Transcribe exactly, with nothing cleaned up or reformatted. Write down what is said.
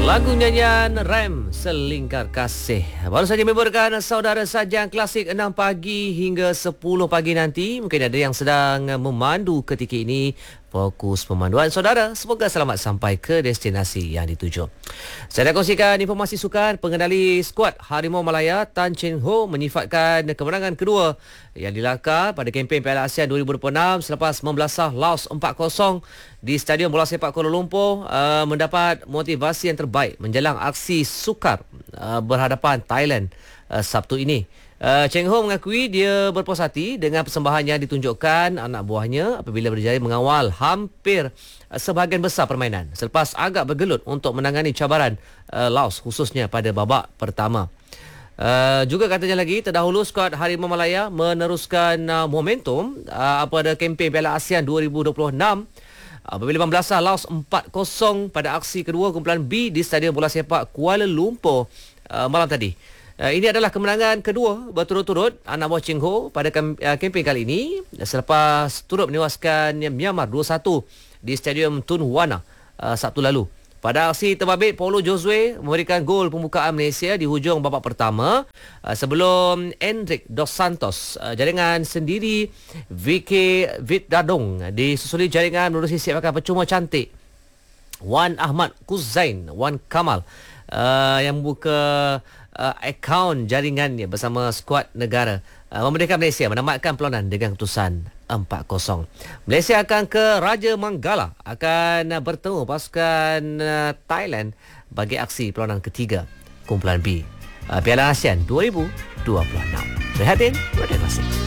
Lagu nyanyian Rem Selingkar Kasih baru saja memberkan saudara Sajang Klasik enam pagi hingga sepuluh pagi nanti. Mungkin ada yang sedang memandu ketika ini. Fokus pemanduan saudara, semoga selamat sampai ke destinasi yang dituju. Saya nak kongsikan informasi sukan. Pengendali skuad Harimau Malaya Tan Cheng Ho menyifatkan kemenangan kedua yang dilakar pada kempen Piala ASEAN dua ribu dua puluh enam selepas membelasah Laos empat kosong di Stadium Bola Sepak Kuala Lumpur, uh, mendapat motivasi yang terbaik menjelang aksi sukar uh, berhadapan Thailand uh, Sabtu ini. Uh, Cheng Ho mengakui dia berpuas hati dengan persembahan yang ditunjukkan anak buahnya apabila berjaya mengawal hampir uh, sebahagian besar permainan selepas agak bergelut untuk menangani cabaran uh, Laos khususnya pada babak pertama. Uh, juga katanya lagi, terdahulu skuad Harimau Malaya meneruskan uh, momentum uh, pada kempen Piala ASEAN dua ribu dua puluh enam apabila membelasah Laos empat kosong pada aksi kedua kumpulan B di Stadium Bola Sepak Kuala Lumpur uh, malam tadi. Uh, ini adalah kemenangan kedua berturut-turut anak buah Cheng Ho pada kem- uh, kempen kali ini selepas turut menewaskan Myanmar dua satu di Stadium Tun Wana uh, Sabtu lalu. Pada aksi terbabit, Paulo Josue memberikan gol pembukaan Malaysia di hujung babak pertama uh, sebelum Enric Dos Santos uh, jaringan sendiri V K Vitdadong disusuli jaringan menerusi sepakan percuma cantik Wan Ahmad Kuzain Wan Kamal uh, yang membuka uh, akaun jaringannya bersama skuad negara uh, memerdekakan Malaysia menamatkan perlawanan dengan keputusan empat kosong. Malaysia akan ke Raja Manggala akan uh, bertemu pasukan uh, Thailand bagi aksi perlawanan ketiga kumpulan B uh, Piala ASEAN dua ribu dua puluh enam. Rehatin, terima kasih.